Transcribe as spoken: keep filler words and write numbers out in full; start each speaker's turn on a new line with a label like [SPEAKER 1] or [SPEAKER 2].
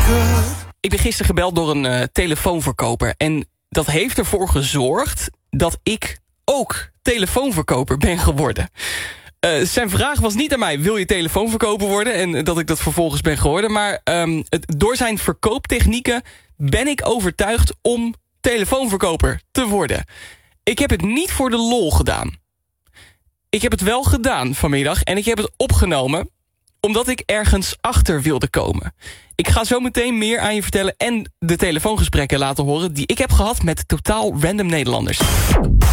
[SPEAKER 1] Ik ben gisteren gebeld door een uh, telefoonverkoper. En dat heeft ervoor gezorgd dat ik ook telefoonverkoper ben geworden. Uh, zijn vraag was niet aan mij, wil je telefoonverkoper worden? En dat ik dat vervolgens ben geworden. Maar um, het, door zijn verkooptechnieken ben ik overtuigd om telefoonverkoper te worden. Ik heb het niet voor de lol gedaan. Ik heb het wel gedaan vanmiddag en ik heb het opgenomen omdat ik ergens achter wilde komen. Ik ga zo meteen meer aan je vertellen en de telefoongesprekken laten horen die ik heb gehad met totaal random Nederlanders.